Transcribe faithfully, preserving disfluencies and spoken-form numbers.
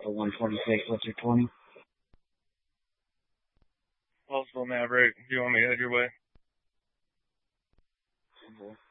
Alpha one twenty-six, what's your twenty? Possible Maverick, do you want me to head your way? Okay.